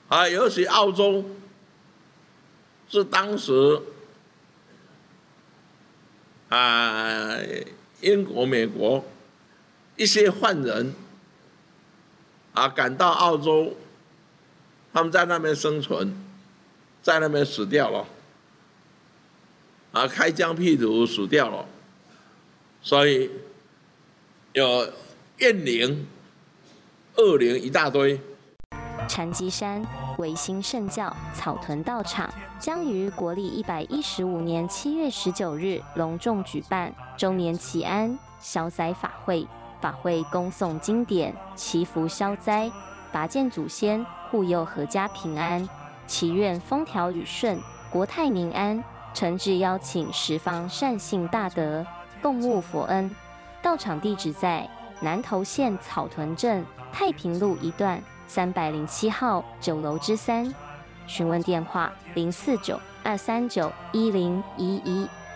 尤其澳洲是当时英国、美国一些犯人赶到澳洲，他们在那边生存，在那边死掉了，开疆辟土死掉了，所以有怨灵、恶灵一大堆。 禅机山维新圣教草屯道场将于国历115年7月19日隆重举办周年祈安消灾法会，法会恭诵经典，祈福消灾，拔剑祖先，护佑阖家平安，祈愿风调雨顺，国泰民安。诚挚邀请十方善信大德共悟佛恩。道场地址在南投县草屯镇太平路一段307号9楼之3，询问电话049-239-1011。